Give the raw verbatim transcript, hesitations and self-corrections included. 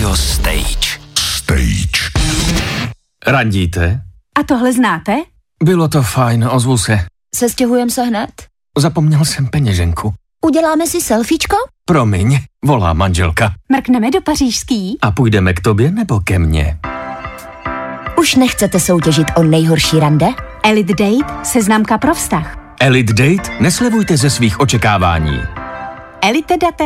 Radio Stage. Stage. Randíte? A tohle znáte? Bylo to fajn, ozvu se. Sestěhujeme se hned? Zapomněl jsem peněženku. Uděláme si selfiečko? Promiň, volá manželka. Mrkneme do pařížský? A půjdeme k tobě nebo ke mně? Už nechcete soutěžit o nejhorší rande? Elite Date, seznamka pro vztah. Elite Date? Neslevujte ze svých očekávání. Elite Date.